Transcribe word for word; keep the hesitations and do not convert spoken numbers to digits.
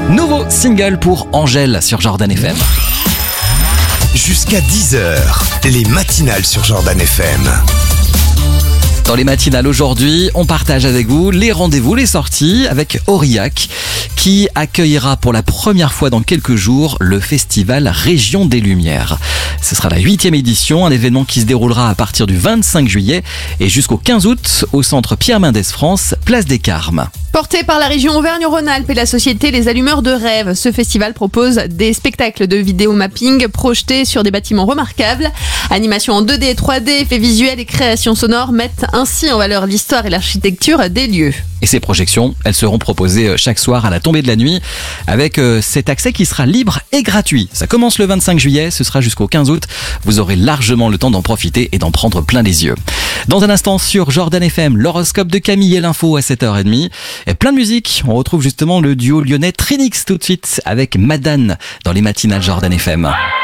Nouveau single pour Angèle sur Jordan F M. Jusqu'à dix heures, les matinales sur Jordan F M. Dans les matinales aujourd'hui, on partage avec vous les rendez-vous, les sorties avec Aurillac qui accueillera pour la première fois dans quelques jours le festival Région des Lumières. Ce sera la huitième édition, un événement qui se déroulera à partir du vingt-cinq juillet et jusqu'au quinze août au centre Pierre Mendès France, place des Carmes. Porté par la région Auvergne-Rhône-Alpes et la société Les Allumeurs de Rêve, ce festival propose des spectacles de vidéo mapping projetés sur des bâtiments remarquables. Animation en deux D et trois D, effets visuels et créations sonores mettent ainsi en valeur l'histoire et l'architecture des lieux. Et ces projections, elles seront proposées chaque soir à la tombée de la nuit avec cet accès qui sera libre et gratuit. Ça commence le vingt-cinq juillet, ce sera jusqu'au quinze août. Vous aurez largement le temps d'en profiter et d'en prendre plein les yeux. Dans un instant sur Jordan F M, l'horoscope de Camille et l'info à sept heures trente. Et plein de musique, on retrouve justement le duo lyonnais Trinix tout de suite avec Madane dans les matinales Jordan F M.